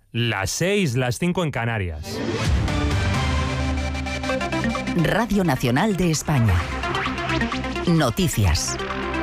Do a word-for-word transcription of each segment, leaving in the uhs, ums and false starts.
Las seis, las cinco en Canarias. Radio Nacional de España. Noticias.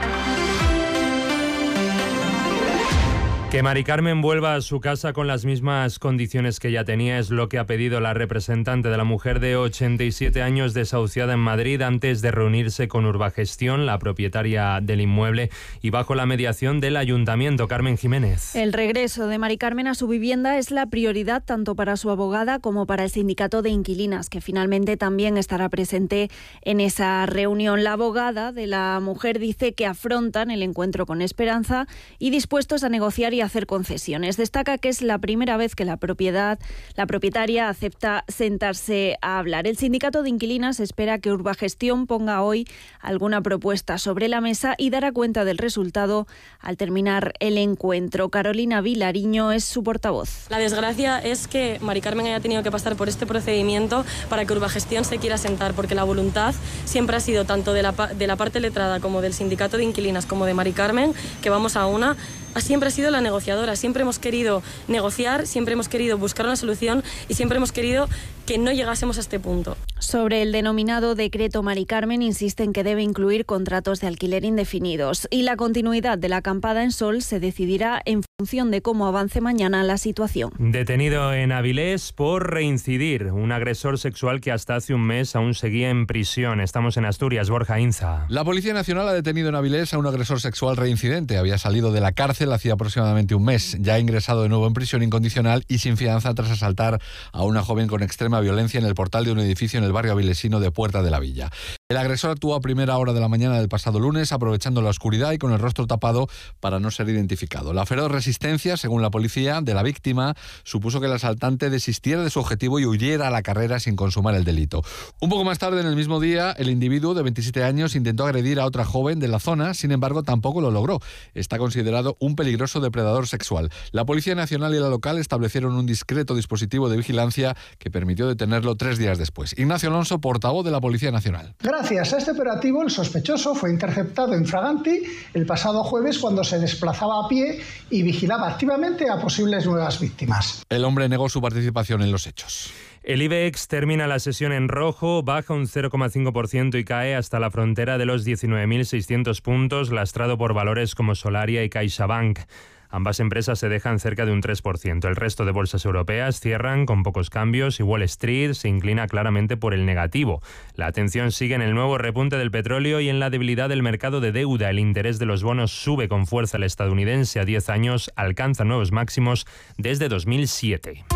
Que Mari Carmen vuelva a su casa con las mismas condiciones que ya tenía es lo que ha pedido la representante de la mujer de ochenta y siete años desahuciada en Madrid antes de reunirse con Urbagestión, la propietaria del inmueble, y bajo la mediación del Ayuntamiento. Carmen Jiménez. El regreso de Mari Carmen a su vivienda es la prioridad tanto para su abogada como para el sindicato de inquilinas, que finalmente también estará presente en esa reunión. La abogada de la mujer dice que afrontan el encuentro con esperanza y dispuestos a negociar y hacer concesiones. Destaca que es la primera vez que la propiedad, la propietaria acepta sentarse a hablar. El sindicato de inquilinas espera que Urbagestión ponga hoy alguna propuesta sobre la mesa y dará cuenta del resultado al terminar el encuentro. Carolina Vilariño es su portavoz. La desgracia es que Mari Carmen haya tenido que pasar por este procedimiento para que Urbagestión se quiera sentar, porque la voluntad siempre ha sido tanto de la, de la parte letrada como del sindicato de inquilinas como de Mari Carmen, que vamos a una, siempre ha sido la negociadora. Siempre hemos querido negociar, siempre hemos querido buscar una solución y siempre hemos querido que no llegásemos a este punto. Sobre el denominado decreto Mari Carmen, insisten que debe incluir contratos de alquiler indefinidos y la continuidad de la acampada en Sol se decidirá en función de cómo avance mañana la situación. Detenido en Avilés por reincidir, un agresor sexual que hasta hace un mes aún seguía en prisión. Estamos en Asturias, Borja Inza. La Policía Nacional ha detenido en Avilés a un agresor sexual reincidente. Había salido de la cárcel hacía aproximadamente un mes. Ya ha ingresado de nuevo en prisión incondicional y sin fianza tras asaltar a una joven con extrema violencia en el portal de un edificio en el barrio avilesino de Puerta de la Villa. El agresor actuó a primera hora de la mañana del pasado lunes, aprovechando la oscuridad y con el rostro tapado para no ser identificado. La feroz resistencia, según la policía, de la víctima supuso que el asaltante desistiera de su objetivo y huyera a la carrera sin consumar el delito. Un poco más tarde, en el mismo día, el individuo de veintisiete años intentó agredir a otra joven de la zona, sin embargo, tampoco lo logró. Está considerado un peligroso depredador sexual. La Policía Nacional y la local establecieron un discreto dispositivo de vigilancia que permitió detenerlo tres días después. Ignacio Alonso, portavoz de la Policía Nacional. Gracias a este operativo, el sospechoso fue interceptado en Fraganti el pasado jueves cuando se desplazaba a pie y vigilaba activamente a posibles nuevas víctimas. El hombre negó su participación en los hechos. El IBEX termina la sesión en rojo, baja un cero coma cinco por ciento y cae hasta la frontera de los diecinueve mil seiscientos puntos, lastrado por valores como Solaria y CaixaBank. Ambas empresas se dejan cerca de un tres por ciento. El resto de bolsas europeas cierran con pocos cambios y Wall Street se inclina claramente por el negativo. La atención sigue en el nuevo repunte del petróleo y en la debilidad del mercado de deuda. El interés de los bonos sube con fuerza. El estadounidense a diez años alcanza nuevos máximos desde dos mil siete.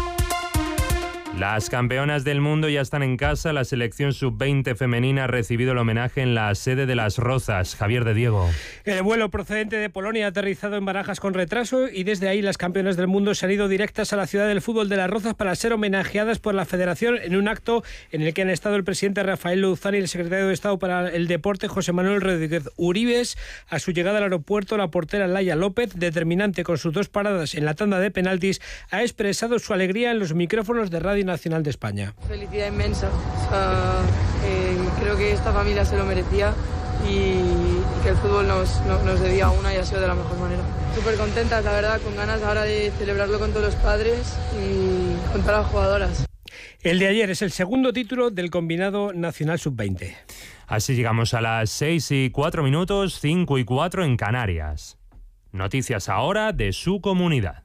Las campeonas del mundo ya están en casa. La selección sub veinte femenina ha recibido el homenaje en la sede de Las Rozas. Javier de Diego. El vuelo procedente de Polonia ha aterrizado en Barajas con retraso y desde ahí las campeonas del mundo se han ido directas a la ciudad del fútbol de Las Rozas para ser homenajeadas por la federación en un acto en el que han estado el presidente Rafael Luzán y el secretario de Estado para el Deporte José Manuel Rodríguez Uribes. A su llegada al aeropuerto, la portera Laia López, determinante con sus dos paradas en la tanda de penaltis, ha expresado su alegría en los micrófonos de Radio Nacional de España. Felicidad inmensa. O sea, eh, creo que esta familia se lo merecía y, y que el fútbol nos, nos, nos debía una y ha sido de la mejor manera. Súper contentas, la verdad, con ganas ahora de celebrarlo con todos los padres y con todas las jugadoras. El de ayer es el segundo título del combinado nacional sub veinte. Así llegamos a las seis y cuatro minutos, cinco y cuatro en Canarias. Noticias ahora de su comunidad.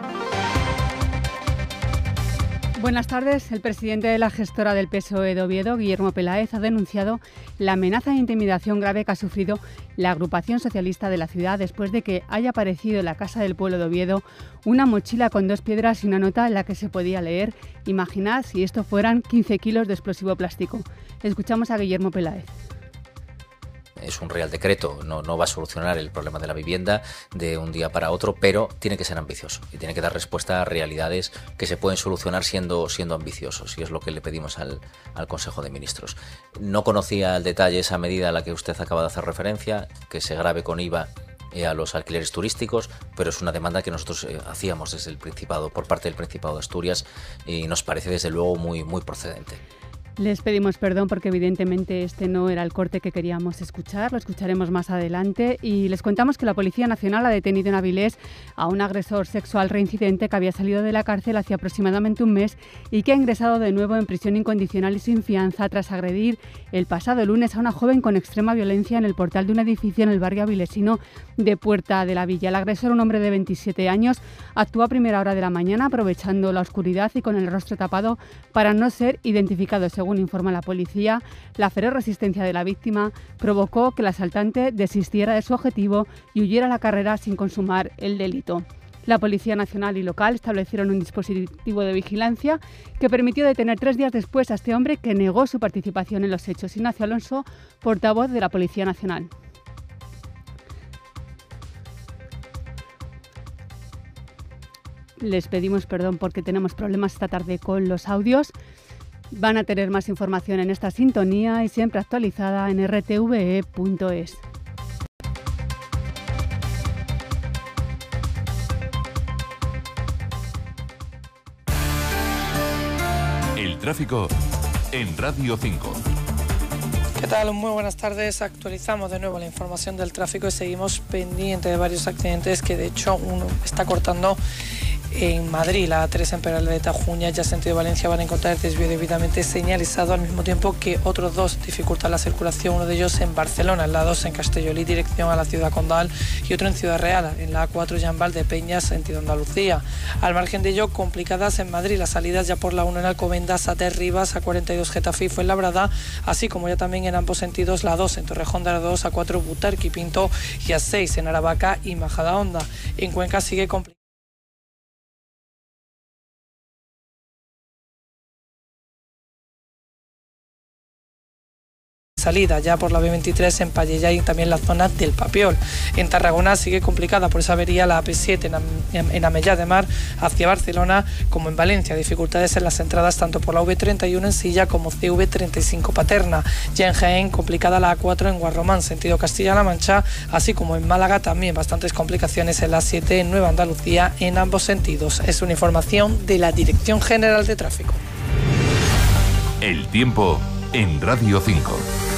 Buenas tardes. El presidente de la gestora del P S O E de Oviedo, Guillermo Peláez, ha denunciado la amenaza de intimidación grave que ha sufrido la agrupación socialista de la ciudad después de que haya aparecido en la Casa del Pueblo de Oviedo una mochila con dos piedras y una nota en la que se podía leer: imaginad si esto fueran quince kilos de explosivo plástico. Escuchamos a Guillermo Peláez. Es un real decreto, no, no va a solucionar el problema de la vivienda de un día para otro, pero tiene que ser ambicioso y tiene que dar respuesta a realidades que se pueden solucionar siendo, siendo ambiciosos, y es lo que le pedimos al, al Consejo de Ministros. No conocía al detalle esa medida a la que usted acaba de hacer referencia, que se grave con I V A eh, a los alquileres turísticos, pero es una demanda que nosotros eh, hacíamos desde el Principado, por parte del Principado de Asturias, y nos parece desde luego muy, muy procedente. Les pedimos perdón porque evidentemente este no era el corte que queríamos escuchar, lo escucharemos más adelante, y les contamos que la Policía Nacional ha detenido en Avilés a un agresor sexual reincidente que había salido de la cárcel hace aproximadamente un mes y que ha ingresado de nuevo en prisión incondicional y sin fianza tras agredir el pasado lunes a una joven con extrema violencia en el portal de un edificio en el barrio avilesino de Puerta de la Villa. El agresor, un hombre de veintisiete años, actuó a primera hora de la mañana aprovechando la oscuridad y con el rostro tapado para no ser identificado. Según informa la policía, la feroz resistencia de la víctima provocó que el asaltante desistiera de su objetivo y huyera a la carrera sin consumar el delito. La Policía Nacional y local establecieron un dispositivo de vigilancia que permitió detener tres días después a este hombre que negó su participación en los hechos. Ignacio Alonso, portavoz de la Policía Nacional. Les pedimos perdón porque tenemos problemas esta tarde con los audios. Van a tener más información en esta sintonía y siempre actualizada en r t v e punto es. El tráfico en Radio cinco. ¿Qué tal? Muy buenas tardes. Actualizamos de nuevo la información del tráfico y seguimos pendientes de varios accidentes que de hecho uno está cortando en Madrid. La A tres en Peralta de Tajuña, ya sentido Valencia, van a encontrar el desvío debidamente señalizado, al mismo tiempo que otros dos dificultan la circulación, uno de ellos en Barcelona, en la dos en Castellolí, dirección a la ciudad condal, y otro en Ciudad Real, en la A cuatro ya en Valdepeñas, sentido Andalucía. Al margen de ello, complicadas en Madrid, las salidas ya por la uno en Alcobendas, A T Rivas, A cuarenta y dos Getafe y Fuenlabrada, así como ya también en ambos sentidos la dos en Torrejón de Ardoz, A cuatro Butarque y Pinto, y A seis en Aravaca y Majadahonda. En Cuenca sigue complicado. Salida ya por la B veintitrés en Pallella y también la zona del Papiol. En Tarragona sigue complicada por esa avería la A P siete en, Am en Amellá de Mar hacia Barcelona, como en Valencia. Dificultades en las entradas tanto por la V treinta y uno en Silla como C V treinta y cinco Paterna. Ya en Jaén complicada la A cuatro en Guarromán, sentido Castilla-La Mancha, así como en Málaga también bastantes complicaciones en la A siete en Nueva Andalucía en ambos sentidos. Es una información de la Dirección General de Tráfico. El tiempo en Radio cinco.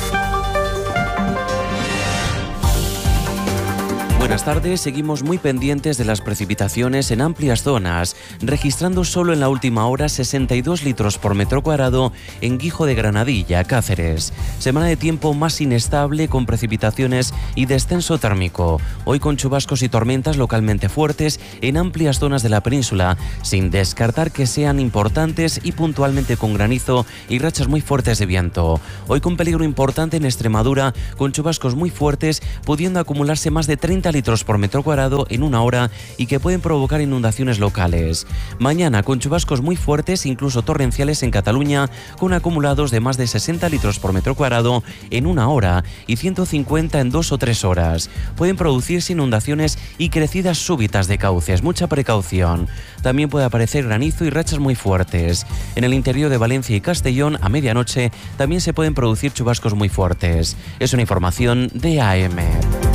Buenas tardes, seguimos muy pendientes de las precipitaciones en amplias zonas, registrando solo en la última hora sesenta y dos litros por metro cuadrado en Guijo de Granadilla, Cáceres. Semana de tiempo más inestable con precipitaciones y descenso térmico. Hoy con chubascos y tormentas localmente fuertes en amplias zonas de la península, sin descartar que sean importantes y puntualmente con granizo y rachas muy fuertes de viento. Hoy con peligro importante en Extremadura, con chubascos muy fuertes, pudiendo acumularse más de treinta litros por metro cuadrado en una hora y que pueden provocar inundaciones locales. Mañana con chubascos muy fuertes, incluso torrenciales en Cataluña, con acumulados de más de sesenta litros por metro cuadrado en una hora y ciento cincuenta en dos o tres horas. Pueden producirse inundaciones y crecidas súbitas de cauces. Mucha precaución. También puede aparecer granizo y rachas muy fuertes. En el interior de Valencia y Castellón, a medianoche, también se pueden producir chubascos muy fuertes. Es una información de A M.